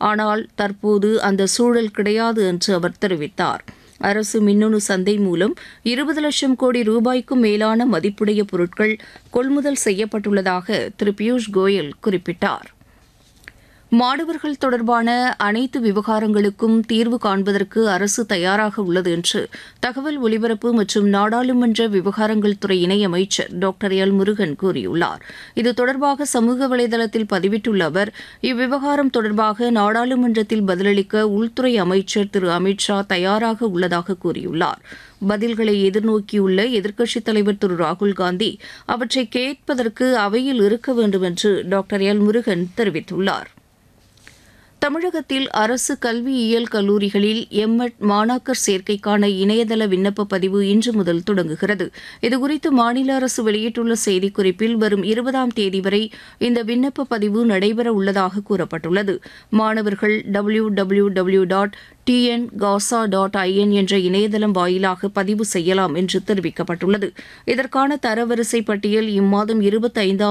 ஆனால் தற்போது அந்த சூழல் கிடையாது என்று அவர் தெரிவித்தார். அரசு மின்னணு சந்தை மூலம் 20 லட்சம் கோடி ரூபாய்க்கும் மேலான மதிப்புடைய பொருட்கள் கொள்முதல் செய்யப்பட்டுள்ளதாக திரு பியூஷ் கோயல் குறிப்பிட்டார். மாணவர்கள் தொடர்பான அனைத்து விவகாரங்களுக்கும் தீர்வு காண்பதற்கு அரசு தயாராக உள்ளது என்று தகவல் ஒலிபரப்பு மற்றும் நாடாளுமன்ற விவகாரங்கள் துறை இணையமைச்சர் டாக்டர் எல் முருகன் கூறியுள்ளார். இது தொடர்பாக சமூக வலைதளத்தில் பதிவிட்டுள்ள அவர், இவ்விவகாரம் தொடர்பாக நாடாளுமன்றத்தில் பதிலளிக்க உள்துறை அமைச்சர் திரு அமித் ஷா தயாராக உள்ளதாக கூறியுள்ளார். பதில்களை எதிர்நோக்கியுள்ள எதிர்க்கட்சித் தலைவர் திரு ராகுல்காந்தி அவற்றை கேட்பதற்கு அவையில் இருக்க வேண்டும் என்று டாக்டர் எல் முருகன் தெரிவித்துள்ளார். தமிழகத்தில் அரசு கல்வியியல் கல்லூரிகளில் எம்எட் மாணாக்கர் சேர்க்கைக்கான இணையதள விண்ணப்ப பதிவு இன்று முதல் தொடங்குகிறது. இதுகுறித்து மாநில அரசு வெளியிட்டுள்ள செய்திக்குறிப்பில் வரும் 20ஆம் தேதி வரை இந்த விண்ணப்ப பதிவு நடைபெற உள்ளதாக கூறப்பட்டுள்ளது. மாணவர்கள் www.tngasa.in என்ற இணையதளம் வாயிலாக பதிவு செய்யலாம் என்று தெரிவிக்கப்பட்டுள்ளது. இதற்கான தரவரிசை பட்டியல் இம்மாதம் 25